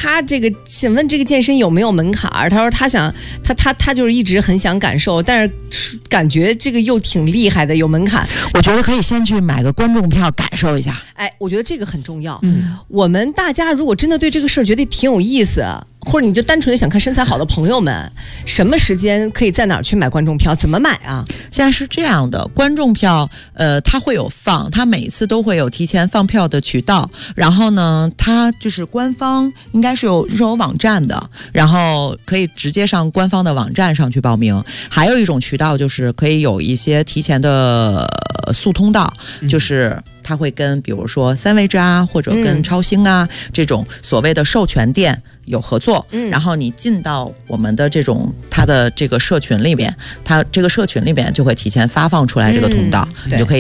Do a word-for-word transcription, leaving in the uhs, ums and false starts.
他这个想问这个健身有没有门槛，他说他想他他他就是一直很想感受，但是感觉这个又挺厉害的，有门槛。 我觉得可以先去买个观众票感受一下。 哎，我觉得这个很重要。 嗯， 我们大家如果真的对这个事儿觉得挺有意思，或者你就单纯的想看身材好的朋友们，什么时间可以在哪儿去买观众票？怎么买啊？ 现在是这样的，观众票，呃，它会有放，它每一次都会有提前放票的渠道。然后呢，它就是官方应该是有是有网站的，然后可以直接上官方的网站上去报名。还有一种渠道就是可以有一些提前的速通道，嗯、就是它会跟比如说三味之啊，或者跟超星啊、嗯、这种所谓的授权店有合作，嗯，然后你进到我们的这种它的这个社群里边，它这个社群里边就会提前发放出来这个通道，嗯、你就可以